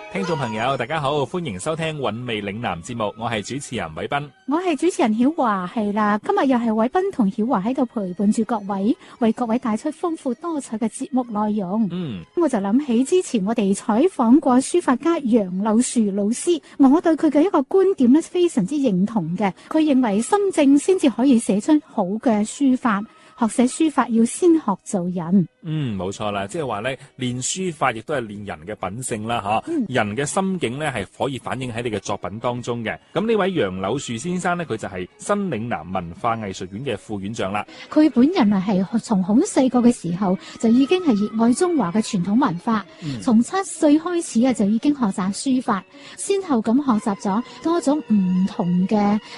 聽眾朋友大家好，歡迎收聽韻味嶺南節目，我係主持人偉斌， 我係主持人曉華。係啦，今日又係偉斌同曉華喺度陪伴住各位，為各位帶出豐富多彩嘅節目內容。我就諗起之前我哋採訪過書法家楊柳樹老師，我對佢嘅一個觀點咧非常之認同嘅。佢認為心正先至可以寫出好嘅書法，學寫書法要先學做人。 冇錯啦，即係話咧，練書法亦都係練人嘅品性啦，人嘅心境咧係可以反映喺你嘅作品當中嘅。咁呢位楊柳樹先生咧，佢就係新嶺南文化藝術院嘅副院長啦。 佢本人係從好細個嘅時候就已經係熱愛中華嘅傳統文化，從7歲開始就已經學習書法，先後咁學習咗多種唔同嘅